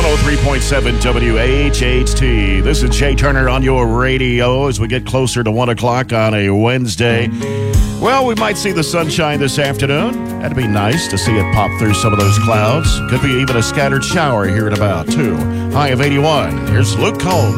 103.7 WAHHT. This is Jay Turner on your radio as we get closer to 1 o'clock on a Wednesday. Well, we might see the sunshine this afternoon. That'd be nice to see it pop through some of those clouds. Could be even a scattered shower here in about 2. High of 81. Here's Luke Combs.